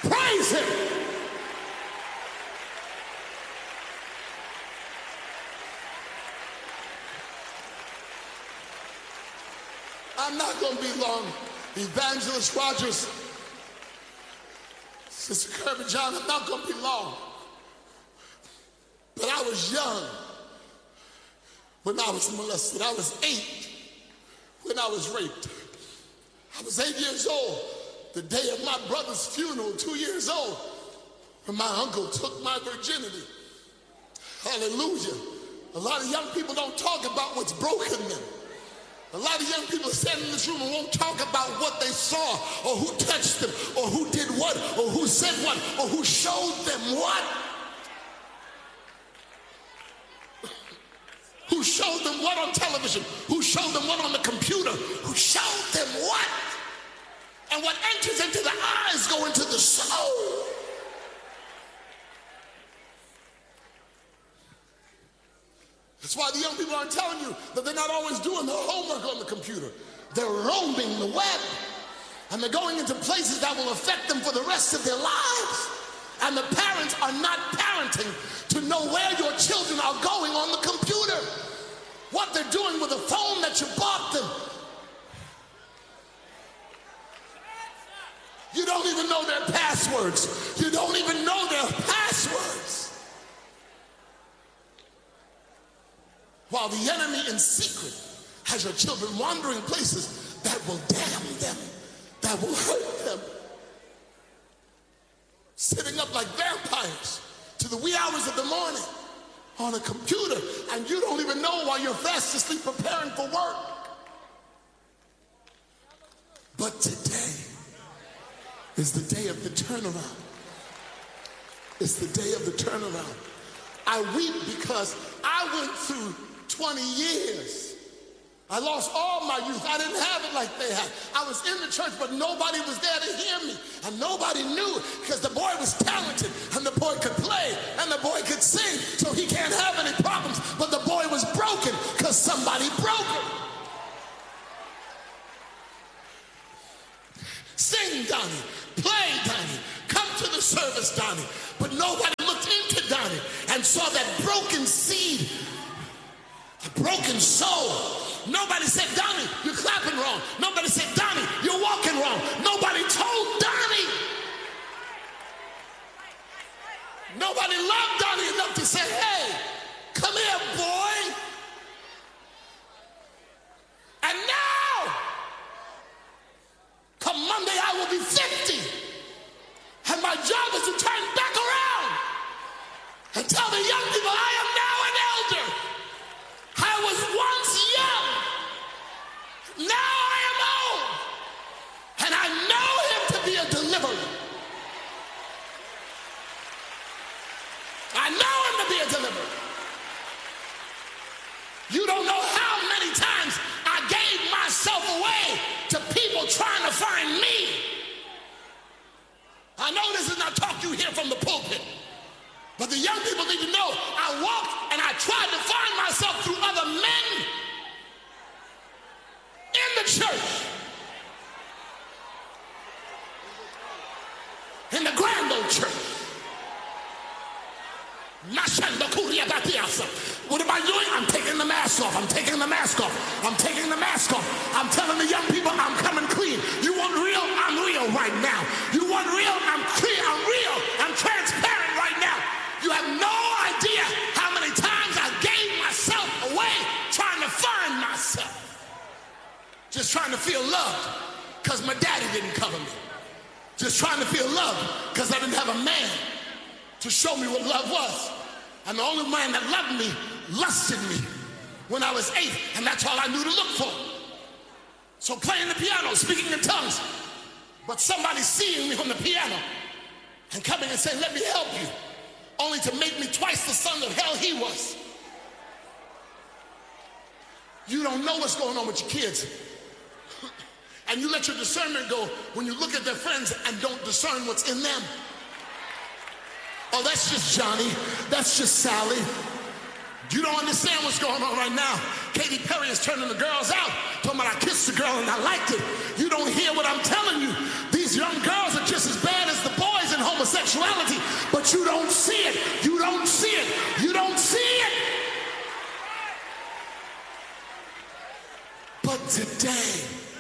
Praise him. I'm not going to be long. Evangelist Rogers, Sister Kirby John, I'm not going to be long. But I was young when I was molested. I was 8 when I was raped. I was 8 years old the day of my brother's funeral, 2 years old, when my uncle took my virginity. Hallelujah. A lot of young people don't talk about what's broken them. A lot of young people stand in this room and won't talk about what they saw or who touched them or who did what or who said what or who showed them what. Who showed them what on television? Who showed them what on the computer? Who showed them what? And what enters into the eyes go into the soul. That's why the young people aren't telling you that they're not always doing their homework on the computer. They're roaming the web. And they're going into places that will affect them for the rest of their lives. And the parents are not parenting to know where your children are going on the computer. What they're doing with the phone that you bought them. You don't even know their passwords. You don't even know their passwords. While the enemy in secret has your children wandering places that will damn them, that will hurt them. Sitting up like vampires to the wee hours of the morning on a computer, and you don't even know while you're fast asleep preparing for work. But today is the day of the turnaround. It's the day of the turnaround. I weep because I went through 20 years. I lost all my youth. I didn't have it like they had. I was in the church, but nobody was there to hear me. And nobody knew because the boy was talented and the boy could play and the boy could sing. So he can't have any problems. But the boy was broken because somebody broke him. Sing, Donnie. Play, Donnie. Come to the service, Donnie. But nobody looked into Donnie and saw that broken seed, a broken soul. Nobody said, Donnie, you're clapping wrong. Nobody said, Donnie, you're walking wrong. Nobody told Donnie. Nobody loved Donnie enough to say, hey, come here, boy. And now, come Monday, I will be 50. And my job is to turn back around and tell the young people I am now an elder. I was once young. Now I am old. And I know him to be a deliverer. I know him to be a deliverer. You don't know how many times I gave myself away to people trying to find me. I know this is not talk you hear from the pulpit, but the young people need to know I walked and I tried to find myself through other men in the church, in the grand old church. What am I doing? I'm taking the mask off. I'm taking the mask off. I'm taking the mask off. I'm telling the young people I'm coming clean. You want real? I'm real right now. You want real? I'm clear. I'm real. I'm transparent right now. You have no idea how many times I gave myself away trying to find myself. Just trying to feel loved because my daddy didn't cover me. Just trying to feel loved because I didn't have a man to show me what love was. And the only man that loved me lusted me when I was 8, and that's all I knew to look for. So playing the piano, speaking in tongues, but somebody seeing me on the piano and coming and saying, let me help you, only to make me twice the son of hell he was. You don't know what's going on with your kids. And you let your discernment go when you look at their friends and don't discern what's in them. Oh, that's just Johnny. That's just Sally. You don't understand what's going on right now. Katy Perry is turning the girls out. Talking about I kissed the girl and I liked it. You don't hear what I'm telling you. These young girls are just as bad as the boys in today.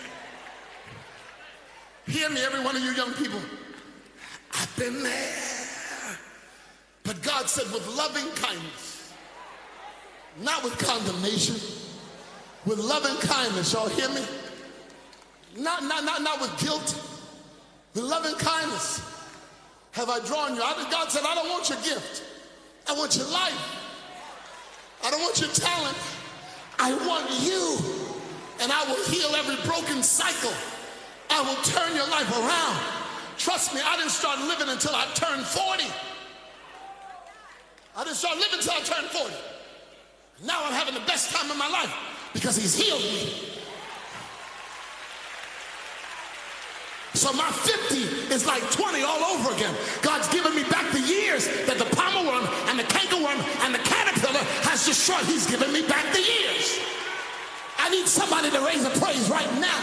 Hear me, every one of you young people. I've been there. But God said with loving kindness, not with condemnation, with loving kindness. Y'all hear me? Not with guilt, with loving kindness have I drawn you. God said, I don't want your gift. I want your life. I don't want your talent. I want you. And I will heal every broken cycle. I will turn your life around. Trust me, I didn't start living until I turned 40. I didn't start living until I turned 40. Now I'm having the best time of my life because he's healed me. So my 50 is like 20 all over again. God's given me back the years that the palmer worm and the cankerworm and the caterpillar has destroyed. He's given me back the years. I need somebody to raise a praise right now.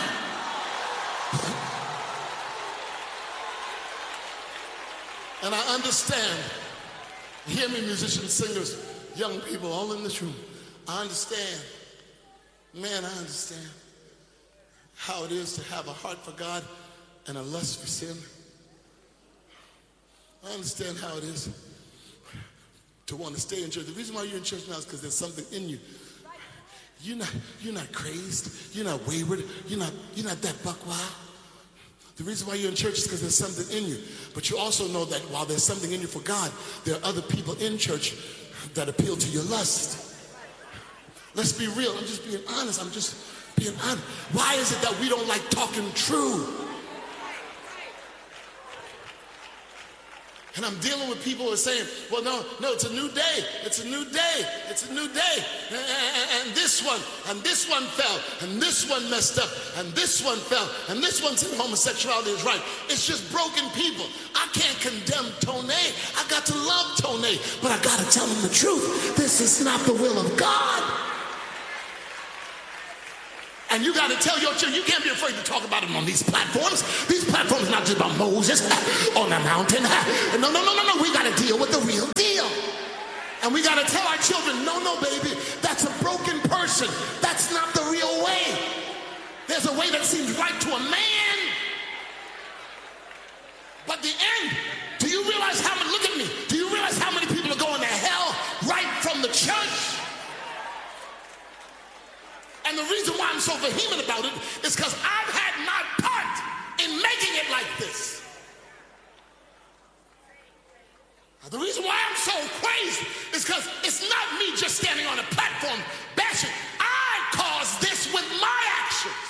And I understand. Hear me, musicians, singers, young people, all in this room. I understand. Man, I understand how it is to have a heart for God and a lust for sin. I understand how it is to want to stay in church. The reason why you're in church now is because there's something in you. You're not crazed. You're not wayward. You're not that buck wild. The reason why you're in church is because there's something in you. But you also know that while there's something in you for God, there are other people in church that appeal to your lust. Let's be real. I'm just being honest. I'm just being honest. Why is it that we don't like talking true? And I'm dealing with people who are saying, well, no, it's a new day. It's a new day. It's a new day. And this one fell, and this one messed up, and this one fell, and this one said homosexuality is right. It's just broken people. I can't condemn Tone. I got to love Tone, but I got to tell him the truth. This is not the will of God. And you got to tell your children, you can't be afraid to talk about them on these platforms. These platforms are not just about Moses on the mountain. No. We got to deal with the real deal. And we got to tell our children, no, baby, that's a broken person. That's not the real way. There's a way that seems right to a man. But the end, do you realize how many, look at me, do you realize how many people are going to hell right from the church? And the reason why I'm so vehement about it is because I've had my part in making it like this. The reason why I'm so crazy is because it's not me just standing on a platform bashing. I caused this with my actions.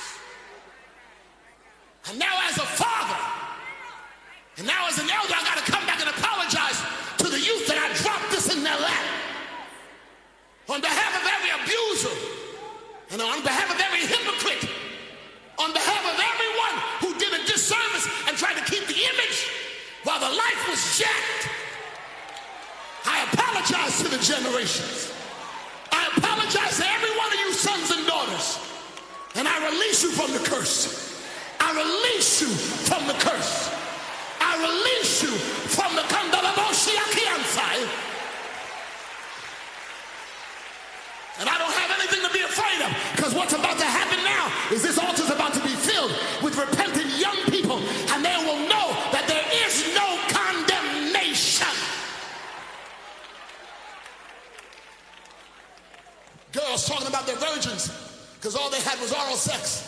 And now as a father, and now as an elder, I got to come back and apologize to the youth that I dropped this in their lap. On behalf of every abuser, and on behalf of every hypocrite, on behalf of everyone who did a disservice and tried to keep the image while the life was jacked, I apologize to the generations. I apologize to every one of you sons and daughters. And I release you from the curse. I release you from the curse. I release you from the Kandalaboshiakiansai. And I don't have anything to be afraid of, because what's about to happen now is this altar's about to be filled with repentant young people, and they will know that there is no condemnation. Girls talking about their virgins because all they had was oral sex.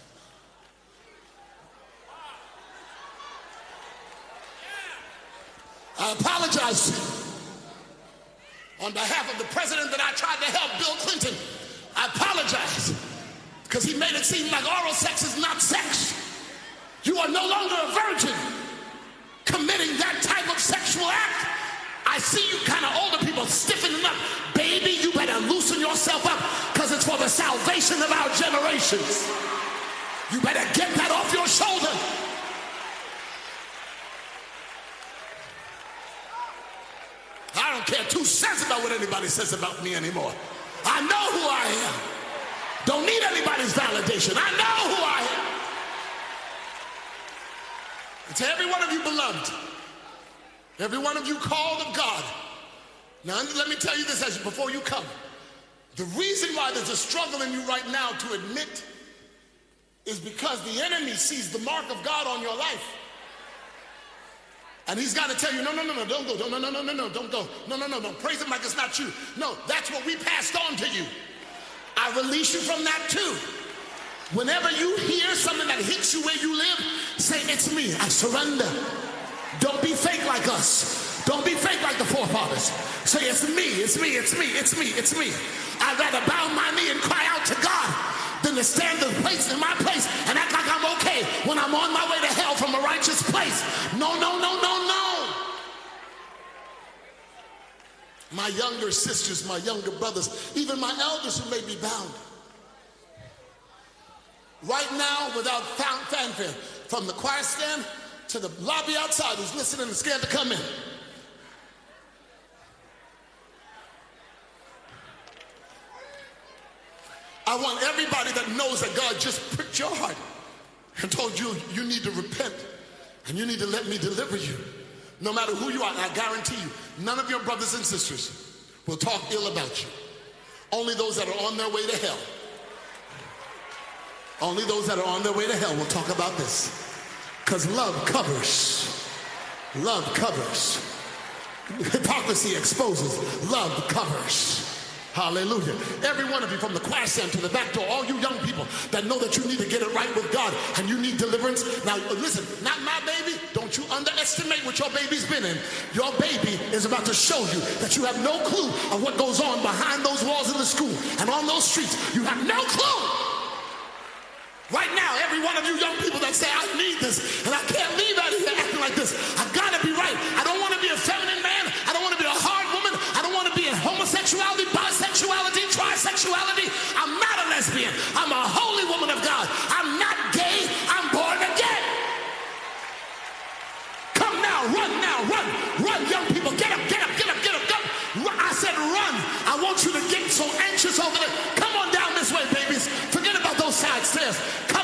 I apologize to you. On behalf of the president that I tried to help, Bill Clinton, I apologize because he made it seem like oral sex is not sex. You are no longer a virgin committing that type of sexual act. I see you kind of older people stiffening up. Baby, you better loosen yourself up because it's for the salvation of our generations. You better get that off your shoulder. I don't care 2 cents about what anybody says about me anymore. I know who I am. Don't need anybody's validation. I know who I am. And to every one of you beloved, every one of you called of God, now let me tell you this before you come. The reason why there's a struggle in you right now to admit is because the enemy sees the mark of God on your life. And he's got to tell you, no, don't go. No, don't go. No. Praise him like it's not you. No, that's what we passed on to you. I release you from that too. Whenever you hear something that hits you where you live, say, it's me, I surrender. Don't be fake like us. Don't be fake like the forefathers. Say, it's me. I'd rather bow my knee and cry out to God than to stand in my place and act like I'm okay when I'm on my way to hell from a righteous place. No. My younger sisters, my younger brothers, even my elders who may be bound. Right now, without fanfare, from the choir stand to the lobby outside who's listening and scared to come in. I want everybody that knows that God just pricked your heart and told you you need to repent and you need to let me deliver you. No matter who you are, and I guarantee you, none of your brothers and sisters will talk ill about you. Only those that are on their way to hell. Only those that are on their way to hell will talk about this. Because love covers. Love covers. Hypocrisy exposes. Love covers. Hallelujah. Every one of you from the choir stand to the back door, all you young people that know that you need to get it right with God and you need deliverance. Now listen, not my baby. Don't you underestimate what your baby's been in. Your baby is about to show you that you have no clue of what goes on behind those walls in the school and on those streets. You have no clue. Right now, every one of you young people that say, I need this and I can't leave out of here acting like this. I gotta be right. I don't want to be a feminine man. I don't want to be a hard woman. I don't want to be in homosexuality, bisexuality, trisexuality. I'm not a lesbian. I'm a holy woman of God. I'm not gay. I'm born again. Come now, run, young people. Get up. I said run. I want you to get so anxious over there. Come on down this way, babies. Forget about those side stairs. Come